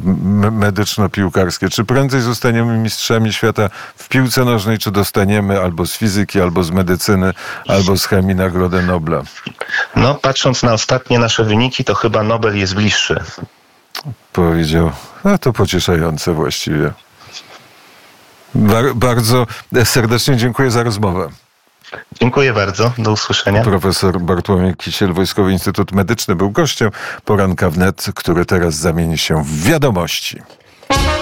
medyczno-piłkarskie. Czy prędzej zostaniemy mistrzami świata w piłce nożnej, czy dostaniemy albo z fizyki, albo z medycyny, albo z chemii Nagrodę Nobla? No, patrząc na ostatnie nasze wyniki, to chyba Nobel jest bliższy. Powiedział. No to pocieszające właściwie. Bardzo serdecznie dziękuję za rozmowę. Dziękuję bardzo. Do usłyszenia. Profesor Bartłomiej Kisiel, Wojskowy Instytut Medyczny, był gościem Poranka Wnet, który teraz zamieni się w wiadomości.